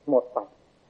หมดไป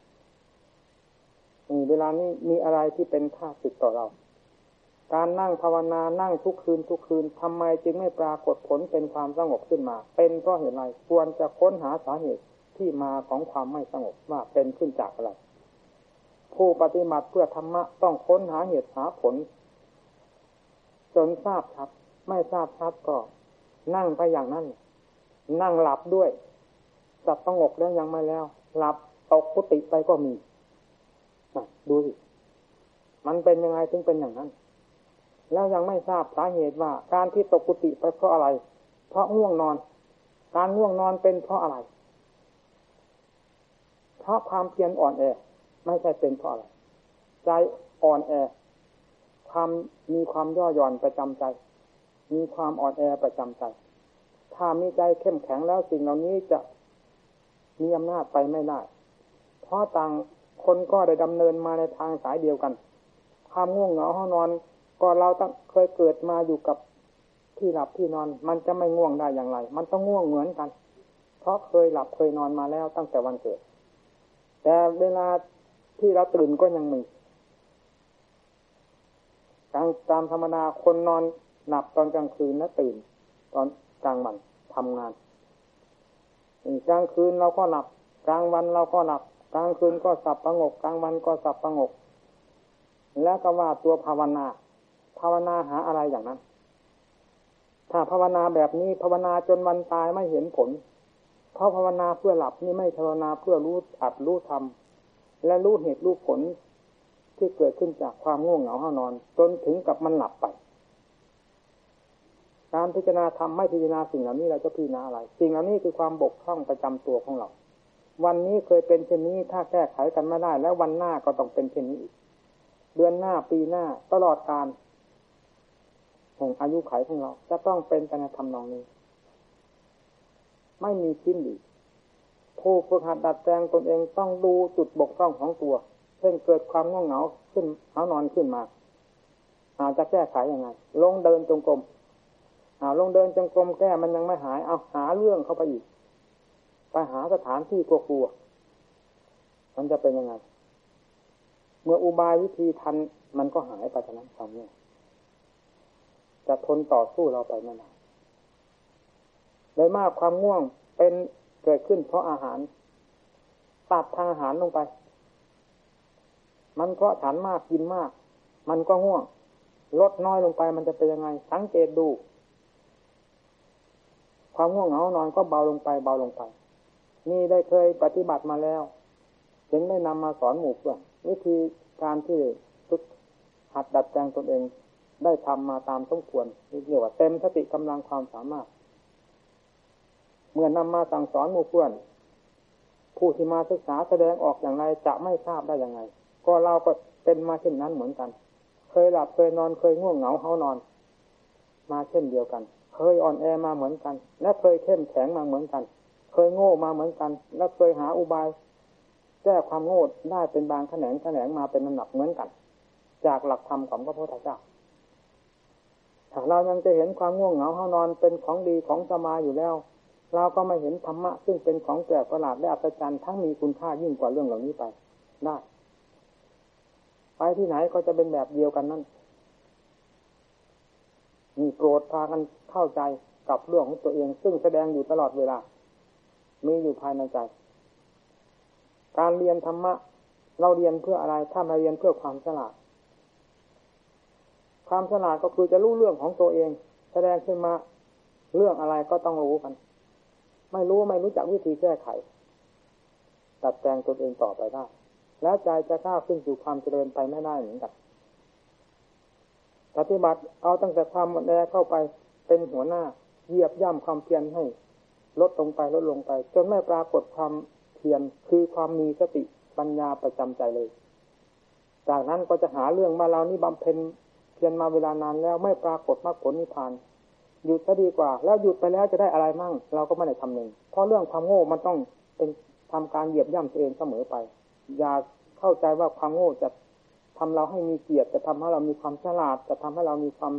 เวลานี้มีอะไรที่เป็นค่าศึกต่อเราการนั่งภาวนานั่งทุกคืนทำไมจึงไม่ปรากฏผลเป็นความสงบขึ้นมาเป็นเพราะเหตุไรควรจะค้นหาสาเหตุที่มาของความไม่สงบว่าเป็นขึ้นจากอะไรผู้ปฏิบัติเพื่อธรรมะต้องค้นหาเหตุหาผลจนทราบครับไม่ทราบครับก็นั่งไปอย่างนั้นนั่งหลับด้วยจับสงบแล้วยังไม่แล้วหลับตกกุฏิไปก็มีดูสิมันเป็นยังไงถึงเป็นอย่างนั้นแล้วยังไม่ทราบสาเหตุว่าการที่ตกกุฏิไปเพราะอะไรเพราะง่วงนอนการง่วงนอนเป็นเพราะอะไรเพราะความเพียรอ่อนแอไม่ใช่เป็นเพราะอะไรใจอ่อนแอมีความย่อหย่อนประจำใจมีความอ่อนแอประจำใจถ้ามีใจเข้มแข็งแล้วสิ่งเหล่านี้จะมีอำนาจไปไม่ได้เพราะต่างคนก็ได้ดำเนินมาในทางสายเดียวกันความง่วงเหงาห้านอนก็เราต้องเคยเกิดมาอยู่กับที่หลับที่นอนมันจะไม่ง่วงได้อย่างไรมันต้องง่วงเหมือนกันเพราะเคยหลับเคยนอนมาแล้วตั้งแต่วันเกิดแต่เวลาที่เราตื่นก็ยังมีตามธรรมดาคนนอนหลับตอนกลางคืนและตื่นตอนกลางวันทำงานกลางคืนเราก็หลับกลางวันเราก็หลับกลางคืนก็สับประงกกลางวันก็สับประงกแล้วก็ว่าตัวภาวนาหาอะไรอย่างนั้นถ้าภาวนาแบบนี้ภาวนาจนวันตายไม่เห็นผลเพราะภาวนาเพื่อหลับนี่ไม่ภาวนาเพื่อรู้อัดรู้ทำและรู้เหตุรู้ผลที่เกิดขึ้นจากความง่วงเหงาห้านอนจนถึงกับมันหลับไปการพิจารณาธรรมไม่พิจารณาสิ่งเหล่านี้เราจะพิจารณาอะไรสิ่งเหล่านี้คือความบกพร่องประจำตัวของเราวันนี้เคยเป็นเช่นนี้ถ้าแก้ไขกันไม่ได้แล้ววันหน้าก็ต้องเป็นเช่นนี้อีกเดือนหน้าปีหน้าตลอดกาลแห่งอายุขัยของเราจะต้องเป็นไปในทำนองนี้ไม่มีชิ้นดีผู้ฝึกหัดดัดแปลงตนเองต้องดูจุดบกพร่องของตัวเช่นเกิดความง่วงเหงาขึ้นหานอนขึ้นมาอาจจะแก้ไขยังไงลงเดินจงกรมลงเดินจงกรมแก้มันยังไม่หายเอาหาเรื่องเข้าไปอีกไปหาสถานที่กลัวมันจะเป็นยังไงเมื่ออุบายวิธีทันมันก็หายไปเท่านั้นความง่วงจะทนต่อสู้เราไปไม่นานโดยมากความง่วงเป็นเกิดขึ้นเพราะอาหารตัดทางอาหารลงไปมันก็ฉันมากกินมากมันก็ง่วงลดน้อยลงไปมันจะเป็นยังไงสังเกตดูความง่วงเหงานอนก็เบาลงไปนี่ได้เคยปฏิบัติมาแล้วจึงได้นำมาสอนหมู่เพื่อนวิธีการที่ฝึกหัดดัดแปลงตนเองได้ทำมาตามสมควรเรียกว่าเต็มสติกำลังความสามารถเมื่อนำมาสั่งสอนหมู่เพื่อนผู้ที่มาศึกษาแสดงออกอย่างไรจะไม่ทราบได้ยังไงก็เราก็เป็นมาเช่นนั้นเหมือนกันเคยหลับเคยนอนเคยง่วงเหงาเฮานอนมาเช่นเดียวกันเคยอ่อนแอมาเหมือนกันและเคยเข้มแข็งมาเหมือนกันเคยโง่มาเหมือนกันและเคยหาอุบายแก้ความโง่ได้เป็นบางแขนงมาเป็นลำดับเหมือนกันจากหลักธรรมของพระพุทธเจ้าถ้าเรายังจะเห็นความง่วงเหงาเฮานอนเป็นของดีของสมาอยู่แล้วเราก็ไม่เห็นธรรมะซึ่งเป็นของแปลกประหลาดและอัศจรรย์ทั้งมีคุณค่ายิ่งกว่าเรื่องเหล่านี้ไปได้ไปที่ไหนก็จะเป็นแบบเดียวกันนั่นมีโปรดพากันเข้าใจกับเรื่องของตัวเองซึ่งแสดงอยู่ตลอดเวลามีอยู่ภายในใจการเรียนธรรมะเราเรียนเพื่ออะไรถ้ามาเรียนเพื่อความฉลาดก็คือจะรู้เรื่องของตัวเองแสดงขึ้นมาเรื่องอะไรก็ต้องรู้กันไม่รู้จักวิธีแก้ไขดัดแปลงตนเองต่อไปได้แล้วใจจะก้าวขึ้นสู่ความเจริญไปไม่ได้เหมือนกันปฏิบัติเอาตั้งแต่ความอ่อนแอเข้าไปเป็นหัวหน้าเหยียบย่ำความเพียรให้ลดลงไปจนไม่ปรากฏความเพียรคือความมีสติปัญญาประจำใจเลยจากนั้นก็จะหาเรื่องมาเรานี่บำเพ็ญเพียรมาเวลานานแล้วไม่ปรากฏมรรคผลนิพพานหยุดซะดีกว่าแล้วหยุดไปแล้วจะได้อะไรมั่งเราก็ไม่ได้ทำหนึ่งเพราะเรื่องความโง่มันต้องเป็นทำการเหยียบย่ำตัวเองเสมอไปอย่าเข้าใจว่าความโง่จะทำเราให้มีเกียรติจะทำให้เรามีความฉลาดจะทำให้เรามีความ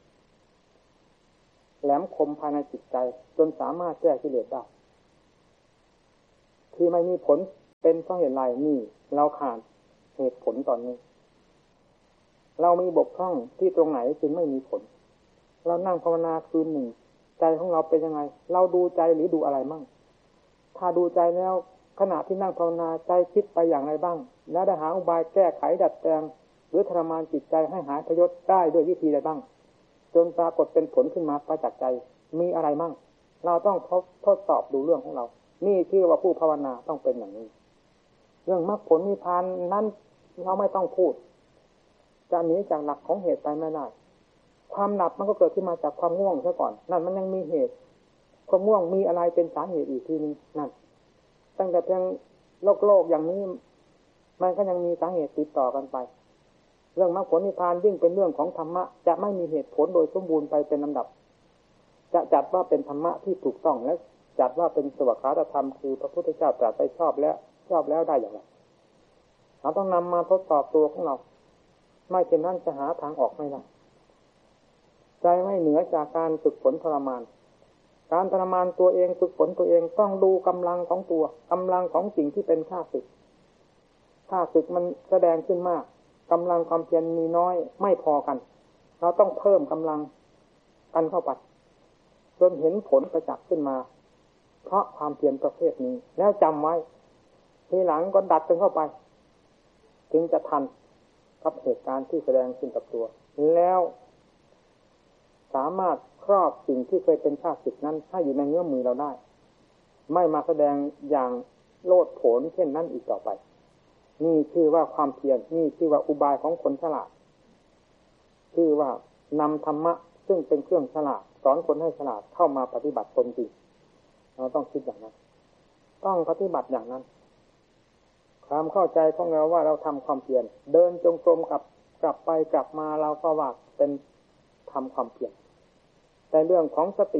แหลมคมภายในจิตใจจนสามารถแก้กิเลสได้ที่ไม่มีผลเป็นเพราะเหตุไรนี่เราขาดเหตุผลตอนนี้เรามีบกพร่องที่ตรงไหนจึงไม่มีผลเรานั่งภาวนาคืนหนึ่งใจของเราเป็นยังไงเราดูใจหรือดูอะไรมั่งถ้าดูใจแล้วขณะที่นั่งภาวนาใจคิดไปอย่างไรบ้างแล้วได้หาอุบายแก้ไขดัดแปลงหรือทรมานจิตใจให้หายพยศได้ด้วยวิธีใดบ้างจนปรากฏเป็นผลขึ้นมาประจักษ์ใจมีอะไรมั่งเราต้องทดสอบดูเรื่องของเรานี่ชื่อว่าผู้ภาวนาต้องเป็นอย่างนี้เรื่องมรรคผลนิพพานนั้นเราไม่ต้องพูดจะหนีจากหลักของเหตุไปไม่ได้ความหลับมันก็เกิดขึ้นมาจากความง่วงซะก่อนนั่นมันยังมีเหตุความง่วงมีอะไรเป็นสาเหตุอีกทีนึงนั่นตั้งแต่เพียงโลกอย่างนี้มันก็ยังมีสาเหตุติดต่อกันไปเรื่องมรรคผลนิพพานยิ่งเป็นเรื่องของธรรมะจะไม่มีเหตุผลโดยสมบูรณ์ไปเป็นลำดับจะจัดว่าเป็นธรรมะที่ถูกต้องและจัดว่าเป็นสวากขาตธรรมคือพระพุทธเจ้าตรัสไปชอบแล้วได้อย่างไรเราต้องนำมาทดสอบตัวของเราไม่เช่นนั้นจะหาทางออกไม่ได้ใจไม่เหนือจากการฝึกฝนทรมานการทรมานตัวเองฝึกฝนตัวเองต้องดูกำลังของตัวกำลังของสิ่งที่เป็นข้าศึกมันแสดงขึ้นมากกำลังความเพียรมีน้อยไม่พอกันเราต้องเพิ่มกำลังกันเข้าไปจนเห็นผลประจักษ์ขึ้นมาเพราะความเพียรประเภทนี้แล้วจำไว้ทีหลังก็ดัดกันเข้าไปจึงจะทันกับเหตุการณ์ที่แสดงขึ้นกับตัวแล้วสามารถครอบสิ่งที่เคยเป็นข้าศึกนั้นให้อยู่ในเงื้อมือเราได้ไม่มาแสดงอย่างโลดโผนเช่นนั้นอีกต่อไปนี่ชื่อว่าความเพียรนี่ชื่อว่าอุบายของคนฉลาดชื่อว่านำธรรมะซึ่งเป็นเครื่องฉลาดสอนคนให้ฉลาดเข้ามาปฏิบัติตนจริงเราต้องคิดอย่างนั้นต้องปฏิบัติอย่างนั้นความเข้าใจของเราว่าเราทำความเพียรเดินจงกรมกลับไปกลับมาเราก็ว่าเป็นทำความเพียรแต่เรื่องของสติ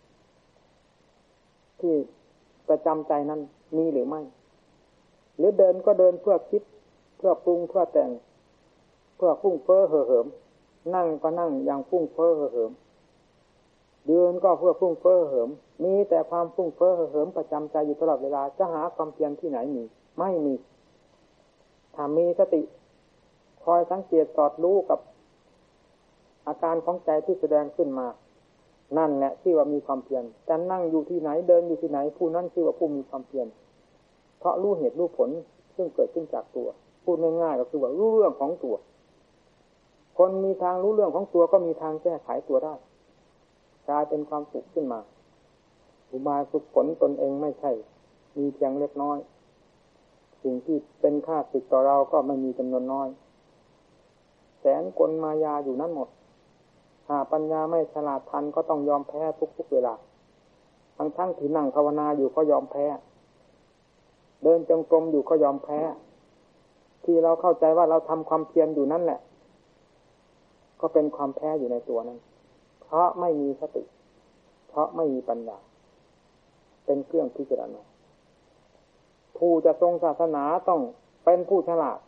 ที่ประจำใจนั้นมีหรือไม่หรือเดินก็เดินเพื่อคิดเพื่อปรุงเพื่อแต่งเพื่อฟุ้งเฟ้อเห่อเหิมนั่งก็นั่งอย่างฟุ้งเฟ้อเห่อเหิมเดินก็เพื่อฟุ้งเฟ้อเห่อเหิมมีแต่ความฟุ้งเฟ้อเห่อเหิมประจำใจอยู่ตลอดเวลาจะหาความเพียรที่ไหนมีไม่มีถ้ามีสติคอยสังเกตสอดรู้กับอาการของใจที่แสดงขึ้นมานั่นแหละที่ว่ามีความเพียรจะนั่งอยู่ที่ไหนเดินอยู่ที่ไหนผู้นั้นชื่อว่าผู้มีความเพียรเพราะรู้เหตุรู้ผลซึ่งเกิดขึ้นจากตัวพูดง่ายๆก็คือว่ารู้เรื่องของตัวคนมีทางรู้เรื่องของตัวก็มีทางแก้ไขตัวได้กลายเป็นความสุขขึ้นมาอุบายฝึกฝนตนเองไม่ใช่มีเพียงเล็กน้อยสิ่งที่เป็นค่าศึกต่อเราก็ไม่มีจำนวนน้อยแสนกลมายาอยู่นั่นหมดหากปัญญาไม่ฉลาดทันก็ต้องยอมแพ้ทุกเวลาทั้งที่นั่งภาวนาอยู่ก็ยอมแพ้เดินจงกรมอยู่ก็ยอมแพ้ที่เราเข้าใจว่าเราทำความเพียรอยู่นั่นแหละก็เป็นความแพ้อยู่ในตัวนั้นเพราะไม่มีสติเพราะไม่มีปัญญาเป็นเครื่องพิจารณาผู้จะทรงศาสนาต้องเป็นผู้ฉลาด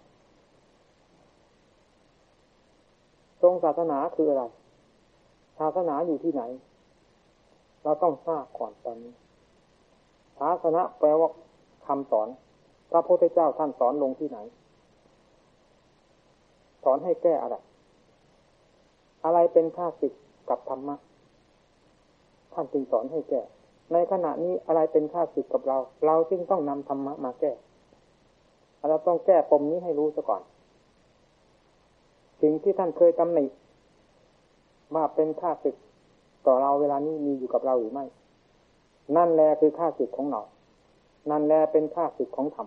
ทรงศาสนาคืออะไรศาสนาอยู่ที่ไหนเราต้องทราบก่อนตอนนี้ศาสนาแปลว่าคำสอนพระพุทธเจ้าท่านสอนลงที่ไหนสอนให้แก้อะไรเป็นข้าศึกกับธรรมะท่านจึงสอนให้แก้ในขณะนี้อะไรเป็นข้าศึกกับเราจึงต้องนำธรรมะมาแก้เราต้องแก้ปมนี้ให้รู้ซะก่อนสิ่งที่ท่านเคยตำหนิว่าเป็นข้าศึกต่อเราเวลานี้มีอยู่กับเราหรือไม่นั่นแหละคือข้าศึกของเรานั่นแหละเป็นข้าศึกของธรรม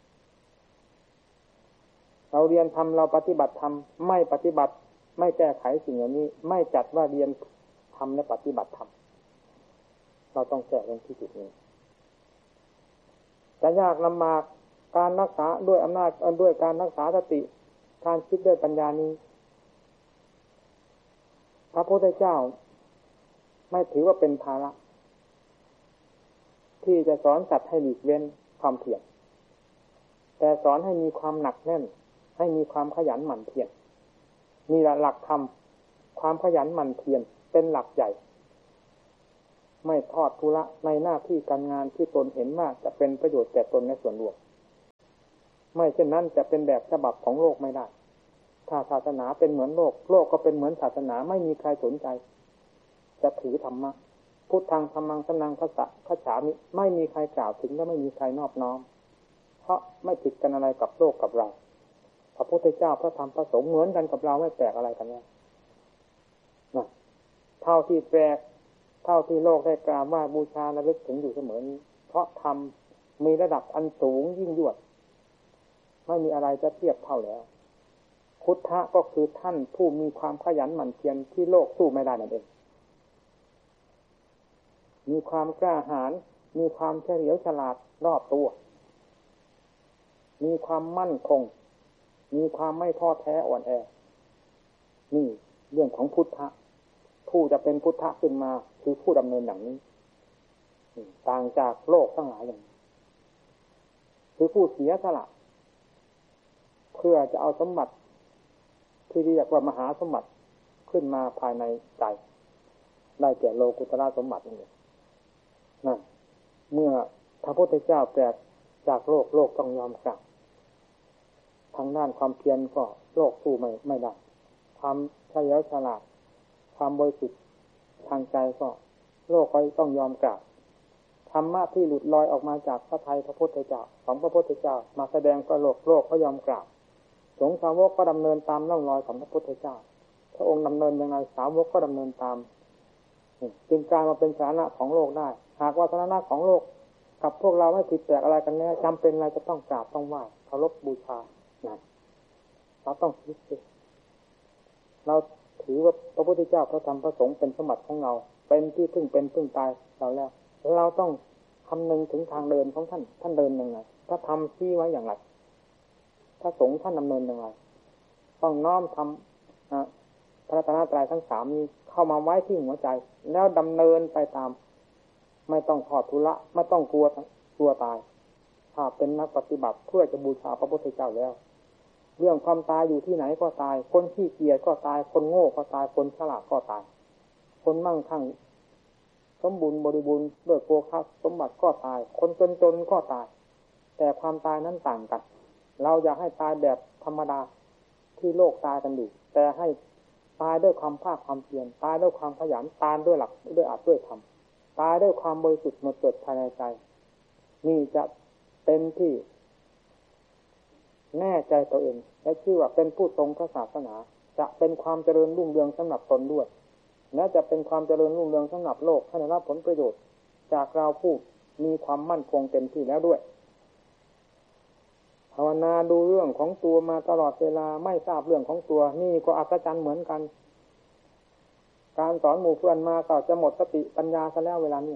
เราเรียนธรรมเราปฏิบัติธรรมไม่ปฏิบัติไม่แก้ไขสิ่งเหล่านี้ไม่จัดว่าเรียนธรรมและปฏิบัติธรรมเราต้องแก้ตรงที่จุดนี้จะยากลำบากการรักษาด้วยอำนาจด้วยการรักษาสติการคิดด้วยปัญญานี้พระพุทธเจ้าไม่ถือว่าเป็นภาระที่จะสอนสัตว์ให้หลีกเว้นความเพียรแต่สอนให้มีความหนักแน่นให้มีความขยันหมั่นเพียรนี่แหละหลักธรรมความขยันหมั่นเพียรเป็นหลักใหญ่ไม่ทอดทุระในหน้าที่การงานที่ตนเห็นว่าจะเป็นประโยชน์แก่ตนและส่วนรวมไม่เช่นนั้นจะเป็นแบบฉบับของโลกไม่ได้ถ้าศาสนาเป็นเหมือนโลกโลกก็เป็นเหมือนศาสนาไม่มีใครสนใจจะถือธรรมะพุทธังธัมมังสังฆังคัจฉามิไม่มีใครกล่าวถึงและไม่มีใครนอบน้อมเพราะไม่ผิดกันอะไรกับโลกกับเราพระพุทธเจ้าพระธรรมพระสงฆ์เหมือนกันกับเราไม่แปลกอะไรกันเนี่ยนะเท่าที่แปลกเท่าที่โลกได้กราบไหว้บูชาระลึกถึงอยู่เสมอนี้เพราะธรรมมีระดับอันสูงยิ่งยวดไม่มีอะไรจะเทียบเท่าแล้วพุทธะก็คือท่านผู้มีความขยันหมั่นเพียรที่โลกสู้ไม่ได้นั่นเองมีความกล้าหาญมีความเฉลียวฉลาดรอบตัวมีความมั่นคงมีความไม่ท้อแท้อ่อนแอนี่เรื่องของพุทธะผู้จะเป็นพุทธะขึ้นมาคือผู้ดำเนินอย่างนี้ต่างจากโลกทั้งหลายอย่างคือผู้เสียสละเพื่อจะเอาสมบัติที่เรียกว่ามหาสมบัติขึ้นมาภายในใจได้แก่โลกุตระสมบัตินั่นเองนั่นเมื่อพระพุทธเจ้าแปลกจากโลกโลกต้องยอมกลับทางด้านความเพียรก็โลกสู้ไม่ได้ความเฉลียวฉลาดความบริสุทธิ์ทางใจก็โลกก็ต้องยอมกลับธรรมะที่หลุดลอยออกมาจากพระทัยพระพุทธเจ้าของพระพุทธเจ้ามาแสดงก็โลกก็ยอมกราบสงฆ์สาวกก็ดำเนินตามร่องรอยของพระพุทธเจ้าพระองค์ดำเนินยังไงสาวกก็ดำเนินตามจึงกลายมาเป็นสาระของโลกได้หากว่าสาระของโลกกับพวกเราไม่ผิดแปลกอะไรกันแน่จำเป็นอะไรจะต้องกราบต้องไหว้เคารพบูชานะเราต้องคิดสิเราถือว่าพระพุทธเจ้าพระธรรมพระสงฆ์เป็นสมบัติของเราเป็นที่พึ่งเป็นพึ่งตายเราแล้วเราต้องคำนึงถึงทางเดินของท่านเดินยังไงพระธรรมชี้ไว้อย่างไรพระสงฆ์ท่านดำเนินอย่างไรต้องน้อมทำพระรัตนตรัยทั้งสามนี้เข้ามาไว้ที่หัวใจแล้วดำเนินไปตามไม่ต้องทอดทุระไม่ต้องกลัวตายถ้าเป็นนักปฏิบัติเพื่อจะบูชาพระพุทธเจ้าแล้วเรื่องความตายอยู่ที่ไหนก็ตายคนขี้เกียจก็ตายคนโง่ก็ตายคนฉลาดก็ตายคนมั่งคั่งสมบูรณ์บริบูรณ์ด้วยโภคสมบัติก็ตายคนจนก็ตายแต่ความตายนั้นต่างกันเราอยากให้ตายแบบธรรมดาที่โลกตายกันอยู่แต่ให้ตายด้วยความภาคความเพียรตายด้วยความขยันตายด้วยหลักด้วยอัตด้วยธรรมตายด้วยความบริสุทธิ์หมดจดภายในใจนี่จะเป็นที่แน่ใจตัวเองและชื่อว่าเป็นผู้ทรงพระศาสนาจะเป็นความเจริญรุ่งเรืองสำหรับตนด้วยและจะเป็นความเจริญรุ่งเรืองสำหรับโลกให้ได้รับผลประโยชน์จากเราผู้มีความมั่นคงเต็มที่แล้วด้วยภาวนาดูเรื่องของตัวมาตลอดเวลาไม่ทราบเรื่องของตัวนี่ก็อัศจรรย์เหมือนกันการสอนหมู่เพื่อนมาก็จะหมดสติปัญญาซะแล้วเวลานี้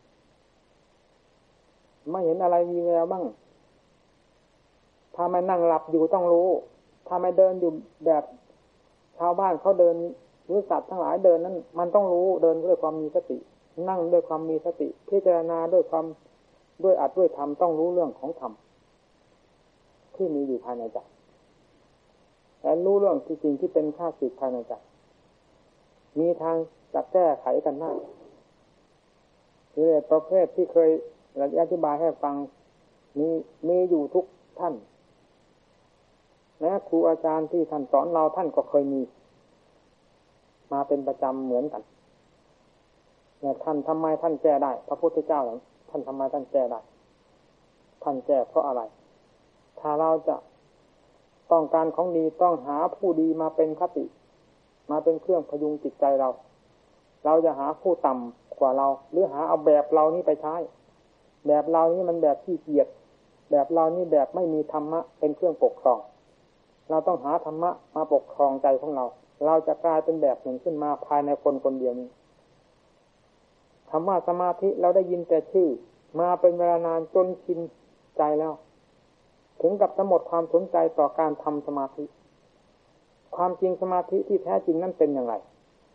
ไม่เห็นอะไรมีแววบ้างถ้าไม่นั่งหลับอยู่ต้องรู้ถ้าไม่เดินอยู่แบบชาวบ้านเขาเดินหรือสัตว์ทั้งหลายเดินนั้นมันต้องรู้เดินด้วยความมีสตินั่งด้วยความมีสติพิจารณาด้วยอัดด้วยธรรมต้องรู้เรื่องของธรรมที่มีอยู่ภายในใจและรู้เรื่องที่จริงที่เป็นข้าศึกภายในใจมีทางจะแก้ไขกันได้คือประเภทที่เคยอธิบายให้ฟังมีอยู่ทุกท่านแม้ครูอาจารย์ที่ท่านสอนเราท่านก็เคยมีมาเป็นประจำเหมือนกันเนี่ยท่านทำไมท่านแก้ได้พระพุทธเจ้าท่านทำไมท่านแก้ได้ท่านแก้เพราะอะไรถ้าเราจะต้องการของดีต้องหาผู้ดีมาเป็นคติมาเป็นเครื่องพยุงจิตใจเราจะหาผู้ต่ำกว่าเราหรือหาเอาแบบเรานี้ไปใช้แบบเรานี้มันแบบขี้เกียจแบบเรานี่แบบไม่มีธรรมะเป็นเครื่องปกครองเราต้องหาธรรมะมาปกครองใจของเราจะกลายเป็นแบบหนึ่งขึ้นมาภายในคนคนเดียวนี้คำว่าสมาธิเราได้ยินแต่ชื่อมาเป็นเวลานานจนชินใจแล้วถึงกับจะหมดความสนใจต่อการทำสมาธิความจริงสมาธิที่แท้จริงนั้นเป็นอย่างไร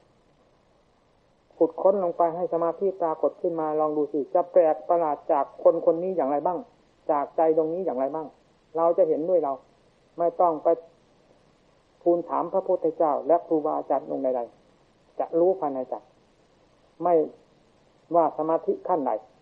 ขุดค้นลงไปให้สมาธิปรากฏขึ้นมาลองดูสิจะแปลกประหลาดจากคนคนนี้อย่างไรบ้างจากใจตรงนี้อย่างไรบ้างเราจะเห็นด้วยเราไม่ต้องไปทูลถามพระพุทธเจ้าและครูบาอาจารย์องค์ใดๆจะรู้ภายในใจไม่ว่าสมาธิขั้นใด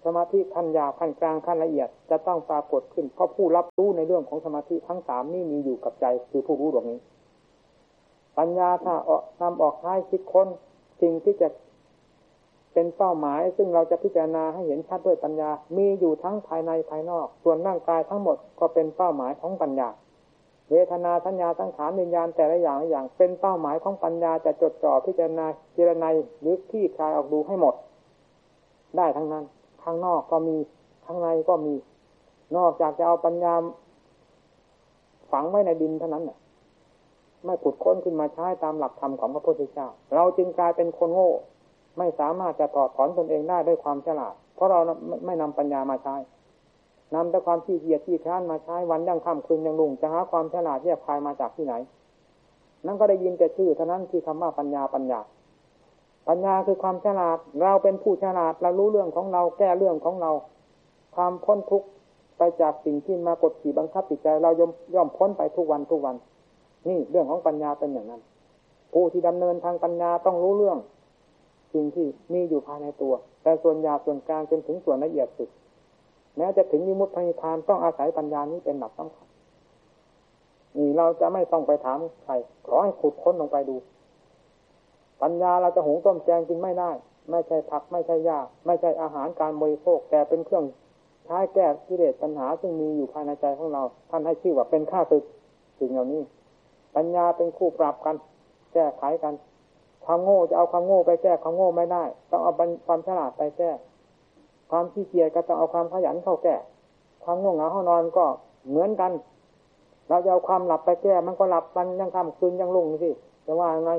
สมาธิขั้นหยาบขั้นกลางขั้นละเอียดจะต้องปรากฏขึ้นเพราะผู้รับรู้ในเรื่องของสมาธิทั้งสามนี้มีอยู่กับใจคือผู้รู้ดวงนี้ปัญญาถ้านำออกใช้คิดค้นสิ่งที่จะเป็นเป้าหมายซึ่งเราจะพิจารณาให้เห็นชัดด้วยปัญญามีอยู่ทั้งภายในภายนอกส่วนร่างกายทั้งหมดก็เป็นเป้าหมายของปัญญาเวทนาสัญญาสังขารวิญญาณแต่ละอย่างเป็นเป้าหมายของปัญญาจะจดจ่อพิจารณาเจรไนหรือที่คลายออกดูให้หมดได้ทั้งนั้นข้างนอกก็มีข้างในก็มีนอกจากจะเอาปัญญาฝังไว้ในดินเท่านั้นไม่ขุดค้นขึ้นมาใช้ตามหลักธรรมของพระพุทธเจ้าเราจึงกลายเป็นคนโง่ไม่สามารถจะถอดถอนตนเองได้ด้วยความฉลาดเพราะเราไม่นำปัญญามาใช้นำแต่ความขี้เกียจขี้คร้านมาใช้วันยังค่ำคืนยังรุ่งจะหาความฉลาดแยบคายมาจากที่ไหนนั่นก็ได้ยินแต่ชื่อเท่านั้นที่คำว่าปัญญาคือความฉลาดเราเป็นผู้ฉลาดเรารู้เรื่องของเราแก้เรื่องของเราความพ้นทุกข์ไปจากสิ่งที่มากดขี่บังคับจิตใจเราย่อมพ้นไปทุกวันนี่เรื่องของปัญญาเป็นอย่างนั้นผู้ที่ดำเนินทางปัญญาต้องรู้เรื่องสิ่งที่มีอยู่ภายในตัวแต่ส่วนหยาบส่วนกลางจนถึงส่วนละเอียดสุดแม้จะถึงวิมุตตินิพพานต้องอาศัยปัญญานี้เป็นหลักสำคัญนี่เราจะไม่ต้องไปถามใครขอให้ขุดค้นลงไปดูปัญญาเราจะหุงต้มแกงกินไม่ได้ไม่ใช่ผักไม่ใช่หญ้าไม่ใช่อาหารการบริโภคแต่เป็นเครื่องใช้แก้กิเลสปัญหาซึ่งมีอยู่ภายในใจของเราท่านให้ชื่อว่าเป็นข้าศึกสิ่งเหล่านี้ปัญญาเป็นคู่ปรับกันแก้ไขกันความโง่จะเอาความโง่ไปแก้ความโง่ไม่ได้ต้องเอาความฉลาดไปแก้ความขี้เกียจก็ต้องเอาความขยันเข้าแก้ความง่วงเหงาห้านอนก็เหมือนกันเราจะเอาความหลับไปแก้มันก็หลับมันยังค่ำคืนยังรุ่งสิจะว่ายังไง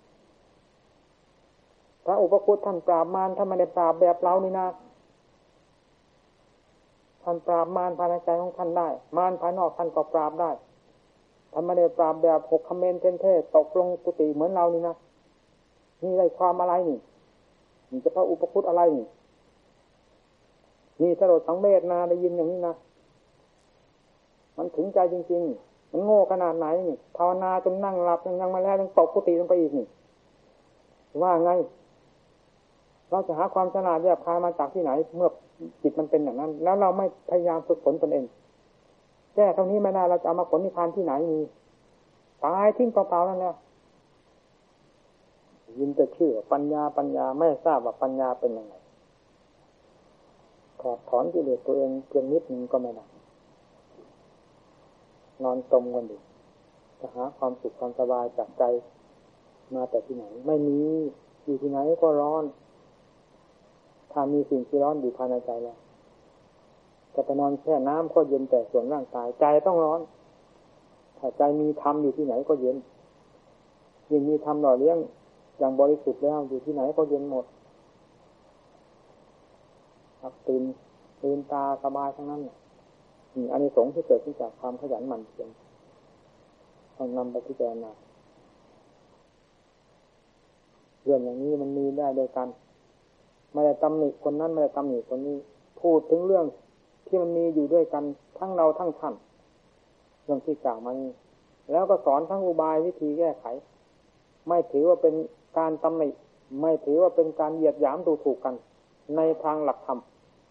พระอุปคุตท่านปราบมารท่านไม่ได้ปราบแบบเรานี่นะท่านปราบมารภายในใจของท่านได้มารภายนอกท่านก็ปราบได้ท่านไม่ได้ปราบแบบหกคเมนเทนเทตกลงกุฏิเหมือนเรานี่นะนี่ได้ความอะไรนี่จะพระอุปคุตอะไรนี่สลดสังเวชนาได้ยินอย่างนี้นะมันถึงใจจริงๆมันโง่ขนาดไหนนี่ภาวนาจนนั่งหลับยังมาแล้วยังตกกุฏิลงไปอีกนี่ว่าไงเราจะหาความฉลาดแยบคายมาจากที่ไหนเมื่อจิตมันเป็นอย่างนั้นแล้วเราไม่พยายามฝึกฝนตนเองแก้เท่านี้ไม่ได้เราจะเอามาผลนิพพานที่ไหนมีตายทิ้งเปล่าๆนั่นแหละยินแต่ชื่อปัญญาไม่ทราบว่าปัญญาเป็นยังไงถอดถอนกิเลสตัวเองเพียงนิดนึงก็ไม่ได้นอนจมกันดิจะหาความสุขความสบายจากใจมาแต่ที่ไหนไม่มีอยู่ที่ไหนก็ร้อนถ้ามีสิ่งที่ร้อนอยู่ภายในใจแล้วจะไปนอนแช่น้ำก็เย็นแต่ส่วนร่างกายใจต้องร้อนถ้าใจมีธรรมอยู่ที่ไหนก็เย็นยิ่งมีธรรมหล่อเลี้ยงอย่างบริสุทธิ์แล้วอยู่ที่ไหนก็เย็นหมดครับตื่นตาสบายทั้งนั้นอานิสงส์ที่เกิดขึ้นจากความขยันหมั่นเพียรต้องนำไปพิจารณาเรื่องอย่างนี้มันมีได้โดยกันไม่ได้ตำหนิคนนั้นไม่ได้ตำหนิคนนี้พูดถึงเรื่องที่มันมีอยู่ด้วยกันทั้งเราทั้งท่านเรื่องที่กล่าวมานี้แล้วก็สอนทั้งอุบายวิธีแก้ไขไม่ถือว่าเป็นการตำหนิไม่ถือว่าเป็นการเหยียดหยามดูถูกกันในทางหลักธรรม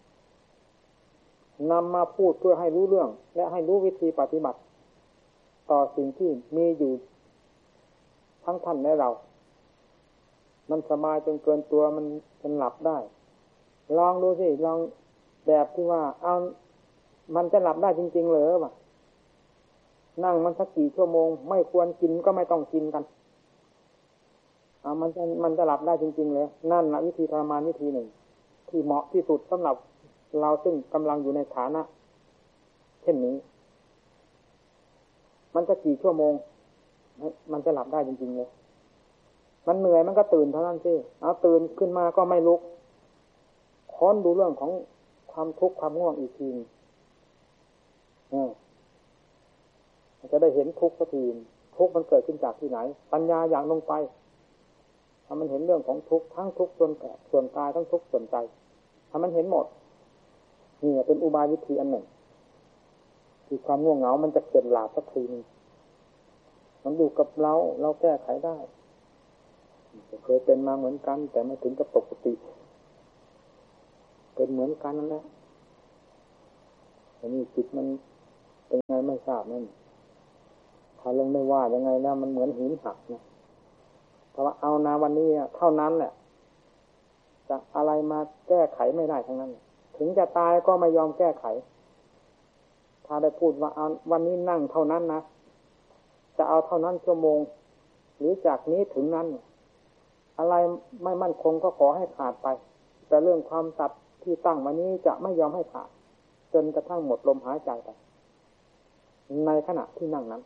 นำมาพูดเพื่อให้รู้เรื่องและให้รู้วิธีปฏิบัติต่อสิ่งที่มีอยู่ทั้งท่านและเรามันสบายจนเกินตัวมันหลับได้ลองดูสิลองแบบที่ว่าเอามันจะหลับได้จริงๆเหรอวะนั่งมันสักกี่ชั่วโมงไม่ควรกินก็ไม่ต้องกินกันมันจะหลับได้จริงๆเลยนั่นแหละวิธีทรมานวิธีหนึ่งที่เหมาะที่สุดสำหรับเราซึ่งกำลังอยู่ในฐานะเช่นนี้มันจะกี่ชั่วโมงมันจะหลับได้จริงๆเลยมันเหนื่อยมันก็ตื่นเท่านั้นสิเอาตื่นขึ้นมาก็ไม่ลุกค้นดูเรื่องของความทุกข์ความง่วงอีกทีจะได้เห็นทุกข์สักทีทุกข์มันเกิดขึ้นจากที่ไหนปัญญาอย่างลงไปถ้ามันเห็นเรื่องของทุกข์ทั้งทุกข์ส่วนกายทั้งทุกข์ส่วนใจถ้ามันเห็นหมดนี่เป็นอุบายวิธีอันหนึ่งที่ความง่วงเหงามันจะเกิดหลาบสักทีนึงมันอยู่กับเราแก้ไขได้เคยเป็นมาเหมือนกันแต่ไม่ถึงกับปกติเป็นเหมือนกันนั่นแหละแต่นี่จิตมันเป็นไงไม่ทราบนั่นถ้าลงไม่ว่ายังไงแล้วมันเหมือนหินหักนะเพราะว่าเอานาวันนี้เท่านั้นแหละจะอะไรมาแก้ไขไม่ได้ทั้งนั้นถึงจะตายก็ไม่ยอมแก้ไขถ้าได้พูดว่าเอาวันนี้นั่งเท่านั้นนะจะเอาเท่านั้นชั่วโมงหรือจากนี้ถึงนั้นอะไรไม่มั่นคงก็ขอให้ขาดไปแต่เรื่องความตัดที่ตั้งวันนี้จะไม่ยอมให้ขาดจนกระทั่งหมดลมหายใจไปในขณะที่นั่งนั้น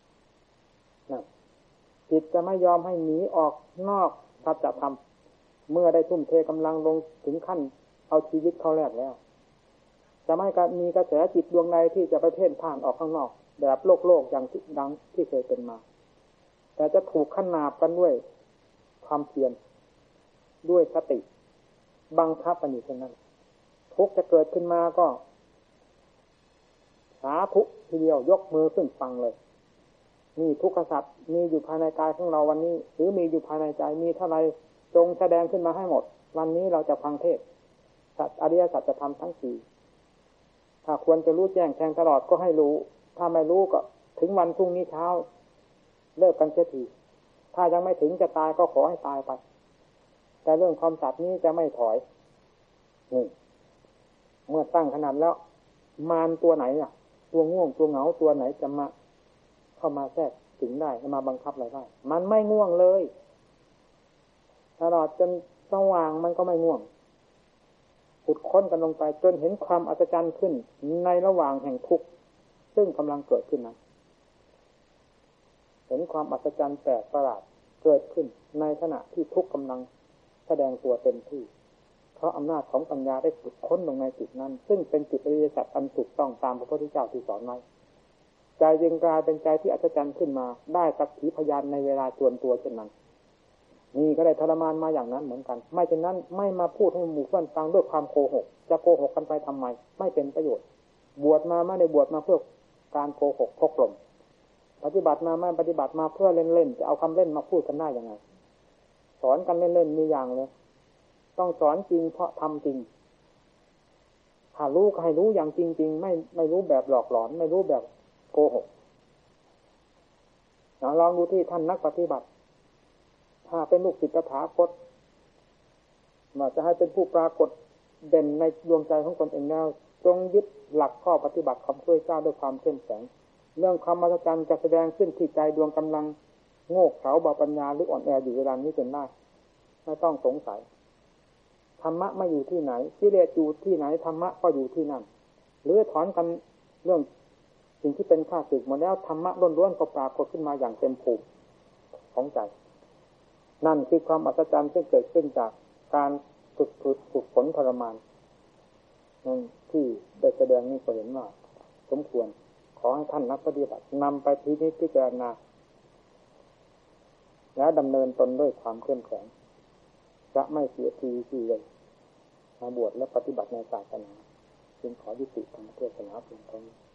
จิตจะไม่ยอมให้หนีออกนอกสัจธรรมเมื่อได้ทุ่มเทกำลังลงถึงขั้นเอาชีวิตเข้าแลกแล้วจะไม่มีกระแสจิตดวงใดที่จะไปเพ่นพ่านออกข้างนอกแบบโลกอย่างที่ดังที่เคยเป็นมาแต่จะถูกขนาบกันด้วยความเพียรด้วยสติบังคับกันอยู่เช่นนั้นทุกจะเกิดขึ้นมาก็สาธุทีเดียวยกมือขึ้นฟังเลยนี่ทุกขสัตว์มีอยู่ภายในกายของเราวันนี้หรือมีอยู่ภายในใจมีเท่าไรจงแสดงขึ้นมาให้หมดวันนี้เราจะฟังเทศสัจอริยสัจธรรมทั้งสี่ถ้าควรจะรู้แจ้งแทงตลอดก็ให้รู้ถ้าไม่รู้ก็ถึงวันพรุ่งนี้เช้าเลิกกันเสียทีถ้ายังไม่ถึงจะตายก็ขอให้ตายไปแต่เรื่องความสัตย์นี้จะไม่ถอยนี่เมื่อตั้งขนาดแล้วมารตัวไหนอ่ะตัวง่วงตัวเหงาตัวไหนจะมาเข้ามาแทรกถึงได้มาบังคับอะไรได้มันไม่ง่วงเลยตลอดจนสว่างมันก็ไม่ง่วงขุดค้นกันลงไปจนเห็นความอัศจรรย์ขึ้นในระหว่างแห่งทุกข์ซึ่งกำลังเกิดขึ้นนั้นเห็นความอัศจรรย์แปลกประหลาดเกิดขึ้นในขณะที่ทุกข์กำลังแสดงตัวเต็มที่เพราะอำนาจของปัญญาได้ขุดค้นลงในจิตนั้นซึ่งเป็นจิตอริยสัจอันถูกต้องตามพระพุทธเจ้าที่สอนไว้ใจจึงกลายเป็นใจที่อัศจรรย์ขึ้นมาได้สักขีพยานในเวลาจวนตัวเช่นนั้นนี่ก็ได้ทรมานมาอย่างนั้นเหมือนกันไม่เช่นนั้นไม่มาพูดให้หมู่เพื่อนฟังด้วยความโกหกจะโกหกกันไปทำไมไม่เป็นประโยชน์บวชมาไม่ได้บวชมาเพื่อการโกหกพกลมปฏิบัติมาไม่ปฏิบัติมาเพื่อเล่นๆจะเอาคำเล่นมาพูดกันได้ยังไงสอนกันเล่นๆมีอย่างเลยต้องสอนจริงเพราะทำจริงถ้ารู้ก็ให้รู้อย่างจริงๆไม่รู้แบบหลอกหลอนไม่รู้แบบโกหกลองดูที่ท่านนักปฏิบัติถ้าเป็นลูกศิษย์ตถาคตว่าจะให้เป็นผู้ปรากฏเด่นในดวงใจของตนเองแล้วจงยึดหลักข้อปฏิบัติของพระพุทธเจ้าด้วยความเข้มแข็งเรื่องความมหัศจรรย์จะแสดงขึ้นที่ใจดวงกำลังโง่เขลาเบาปัญญาหรืออ่อนแออยู่เวลานี้จนได้ไม่ต้องสงสัยธรรมะไม่อยู่ที่ไหนกิเลสอยู่ที่ไหนธรรมะก็อยู่ที่นั่นหรือถอนกันเรื่องสิ่งที่เป็นข้าศึกมาแล้วธรรมะล้วนๆก็ปรากฏขึ้นมาอย่างเต็มภูมิของใจนั่นคือความอัศจรรย์ที่เกิดขึ้นจากการฝึกฝนทรมานนั่นที่ได้แสดงนี้ก็เห็นว่าสมควรขอให้ท่านนักปฏิบัตินำไปพิจารณาแล้วดำเนินตนด้วยความเข้มแข็งจะไม่เสียทีที่เลยมาบวชและปฏิบัติในศาสนาจึงขอยุติธรรมเทศนาเพียงเท่านี้